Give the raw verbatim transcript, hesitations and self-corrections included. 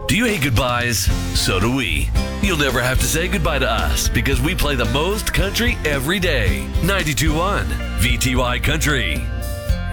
Do you hate goodbyes? So do we. You'll never have to say goodbye to us because we play the most country every day. ninety-two point one V T Y Country.